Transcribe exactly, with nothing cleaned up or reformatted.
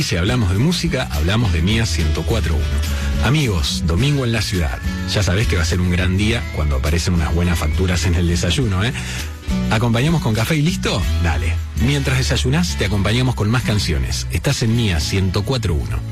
Aquí si hablamos de música, hablamos de Mía ciento cuatro punto uno. Amigos, domingo en la ciudad. Ya sabés que va a ser un gran día cuando aparecen unas buenas facturas en el desayuno, ¿eh? ¿Acompañamos con café y listo? Dale. Mientras desayunás, te acompañamos con más canciones. Estás en Mía ciento cuatro punto uno.